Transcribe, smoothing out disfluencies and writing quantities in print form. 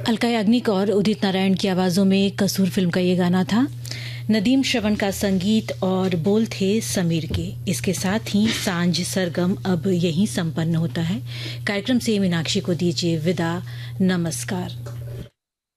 अलका याग्निक और उदित नारायण की आवाज़ों में कसूर फिल्म का ये गाना था। नदीम श्रवण का संगीत और बोल थे समीर के। इसके साथ ही सांझ सरगम अब यहीं संपन्न होता है। कार्यक्रम से मीनाक्षी को दीजिए विदा। नमस्कार।